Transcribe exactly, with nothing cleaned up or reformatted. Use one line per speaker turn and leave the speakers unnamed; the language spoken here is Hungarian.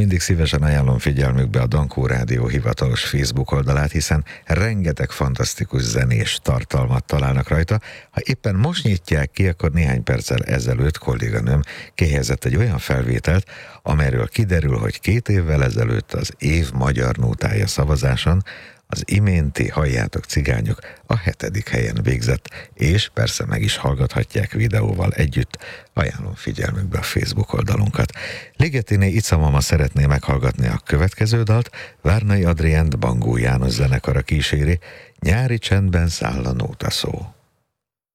Mindig szívesen ajánlom figyelmükbe a Dankó Rádió hivatalos Facebook oldalát, hiszen rengeteg fantasztikus zenés tartalmat találnak rajta. Ha éppen most nyitják ki, akkor néhány perccel ezelőtt kolléganőm kihelyezett egy olyan felvételt, amelyről kiderül, hogy két évvel ezelőtt az év magyar nótája szavazáson az iménti Halljátok cigányok a hetedik helyen végzett, és persze meg is hallgathatják videóval együtt. Ajánlom figyelmükbe a Facebook oldalunkat. Ligetiné Ica mama szeretné meghallgatni a következő dalt, Várnai Adriánt Bangó János zenekara kíséri, Nyári csendben száll a nótaszó.